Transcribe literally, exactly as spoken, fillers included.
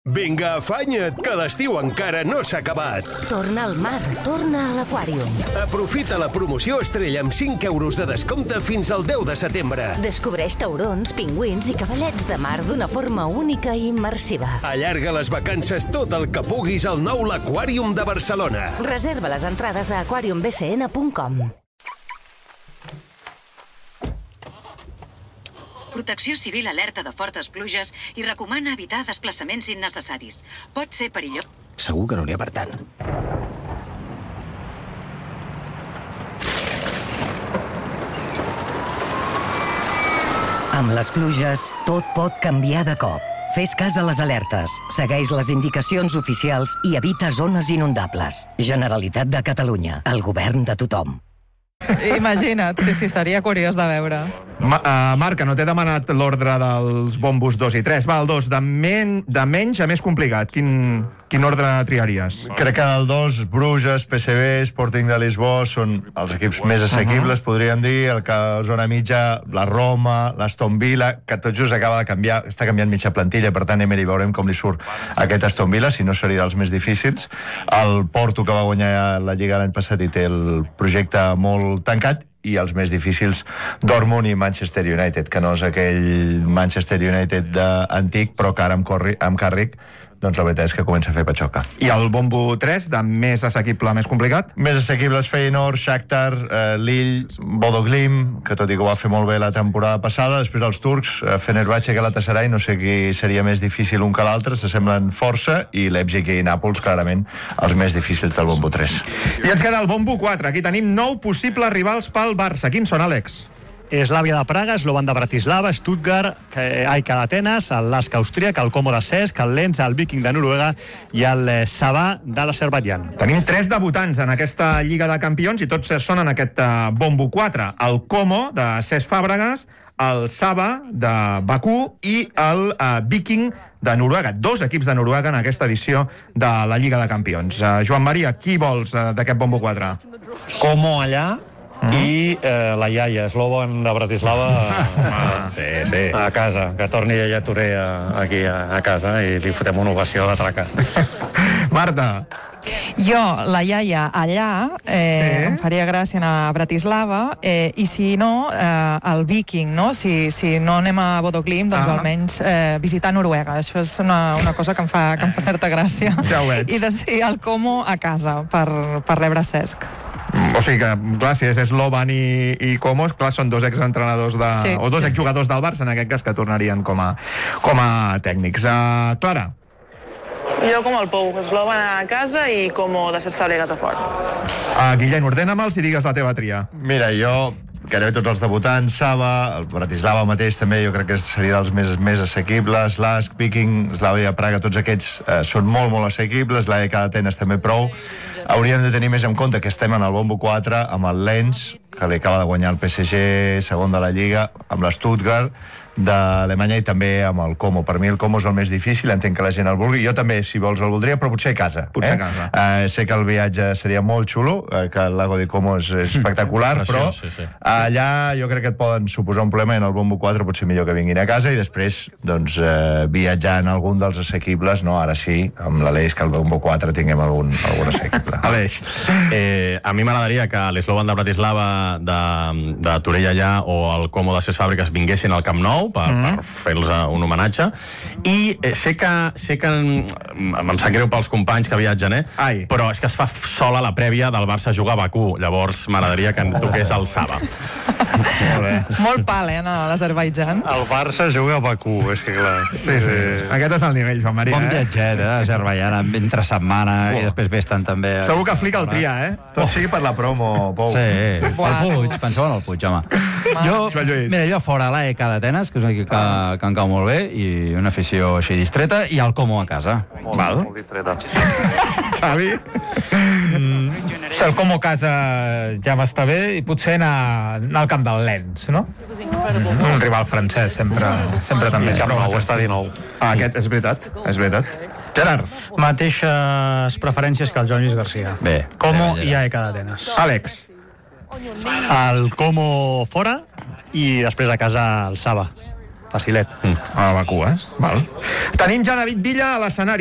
Vinga, afanya't, que l'estiu encara no s'ha acabat. Torna al mar, torna a l'Aquàrium. Aprofita la promoció estrella amb cinc euros de descompte fins al deu de setembre. Descobreix taurons, pingüins i cavallets de mar d'una forma única i immersiva. Allarga les vacances tot el que puguis al nou l'Aquàrium de Barcelona. Reserva les entrades a aquarium b c n punt com. Protecció Civil alerta de fortes pluges i recomana evitar desplaçaments innecessaris. Pot ser perillós. Segur que no n'hi ha per tant. Amb les pluges, tot pot canviar de cop. Fes cas a les alertes, segueix les indicacions oficials i evita zones inundables. Generalitat de Catalunya, el govern de tothom. Imagina't, sí, sí, seria curiós de veure. Ma, uh, Marc, no t'he demanat l'ordre dels bombos dos i tres. Va, el dos, de, men, de menys a més complicat. Quin, quin ordre triaries? Crec que el dos, Bruges, P S V, Sporting de Lisboa, són els equips més assequibles, uh -huh. podríem dir. El que zona mitja, la Roma, l'Aston Villa, que tot just acaba de canviar, està canviant mitja plantilla, per tant, Emery, veurem com li surt aquest Aston Villa, si no seria dels més difícils. El Porto, que va guanyar la Lliga l'any passat i té el projecte molt tancat, i els més difícils, Dortmund i Manchester United, que no és aquell Manchester United de, antic, però que ara amb, corri, amb Carrick, doncs la veritat és que comença a fer patxoca. I el bombo tres, de més assequible a més complicat? Més assequibles, Feyenoord, Shakhtar, eh, Lille, Bodo Glimt, que tot i que ho va fer molt bé la temporada passada. Després els turcs, eh, Fenerbahçe, Galatasaray, no sé qui seria més difícil un que l'altre, s'assemblen força, i Leipzig i Nàpols, clarament, els més difícils del bombo tres. I ens queda el bombo quatre. Aquí tenim nou possibles rivals pel Barça. Quins són, Àlex? Slavia de Praga, Slovan de Bratislava, Stuttgart, A E K d'Atenes, el Lask austríac, el Como de Cesc, el Lens, el Viking de Noruega i el Sabah de l'Azerbaidjan. Tenim tres debutants en aquesta Lliga de Campions i tots són en aquest uh, bombo quatre. El Como de Cesc Fàbregas, el Sabah de Bakú i el uh, Viking de Noruega. Dos equips de Noruega en aquesta edició de la Lliga de Campions. Uh, Joan Maria, qui vols uh, d'aquest bombo quatre? Como allà, Mm. i eh, la iaia, Slovan de Bratislava a, sí, sí. a casa, que torni ella Touré aquí a, a casa i li fotem una ovació de traca. Marta. Jo, la iaia allà, eh, sí. em faria gràcia anar a Bratislava, eh, i si no, eh, el Viking, no? Si, si no anem a Bodo Glimt, doncs ah. almenys eh, visitar Noruega. Això és una, una cosa que em fa, que em fa certa gràcia. Ja ho veig. I decidir el Como a casa per, per rebre Cesc. O sigui que, clar, si és Slovan i, i Comos, clar, són dos exentrenadors de, sí, o dos sí, exjugadors sí. del Barça, en aquest cas, que tornarien com a, com a tècnics. Uh, Clara? Jo com el Pou, Slovan a casa i com de Cesc Fàbregas a fora. Uh, Guillem, ordena'm'ls i digues la teva tria. Mira, jo gairebé tots els debutants, Sabah, el Bratislava mateix també, jo crec que seria dels més, més assequibles, Lask, Viking, Slavia, Praga, tots aquests eh, són molt, molt assequibles, l'A E K d'Atenes també prou. Hauríem de tenir més en compte que estem en el bombo quatre amb el Lens, que li acaba de guanyar el P S G, segon de la Lliga, amb l'Stuttgart d'Alemanya i també amb el Como. Per mi el Como és el més difícil, entenc que la gent el vulgui. Jo també, si vols, el voldria, però potser a casa. Potser eh? a casa. Uh, sé que el viatge seria molt xulo, uh, que el lago de Como és espectacular, mm, però sí, sí. allà jo crec que et poden suposar un problema, en el bombo quatre potser millor que vinguin a casa i després doncs, uh, viatjar en algun dels assequibles, no? Ara sí, amb l'Aleix, que el bombo quatre tinguem algun, algun assequible. Aleix. Eh, a mi m'agradaria que l'Slovan de Bratislava, de, de Torell allà, o el Como de Cesc Fàbregas vinguessin al Camp Nou per, mm. per fer-los un homenatge, i eh, sé que, sé que em, em sap greu pels companys que viatgen, eh? Ai. Però és que es fa sola la prèvia del Barça jugar a Bakú, llavors m'agradaria que en toqués el Sabah. Molt bé. Molt pal, eh, a l'Azerbaidjan. El Barça juga a Bakú, és que clar. Sí, sí. Aquest és el nivell, Joan Maria. Bon eh? viatget, eh, Azerbaidjan, entre setmana, oh. i després vesten també... Segur que flica el tria, eh? Tot sigui per la promo, Pou. Sí, el Puig, penseu en el Puig, home. Jo, mira, jo fora l'A E K d'Atenes, que és un equip que, que em cau molt bé, i una afició així distreta, i el Como a casa. Molt, Val. molt distreta. Xavi? Mm, el Como a casa ja m'està bé, i potser anar, anar al camp del Lens, no? Mm-hmm. Un rival francès, sempre, sempre també. Camp Nou, estadi nou. Ah, aquest és veritat, és veritat. Gerard. Mateixes preferències que el Joan Lluís Garcia. Bé. Como i A E K d'Atenes. Àlex. El Como fora i després a casa el Sabah. facilet. A Bakú, eh? Val. Tenim ja David Villa a l'escenari.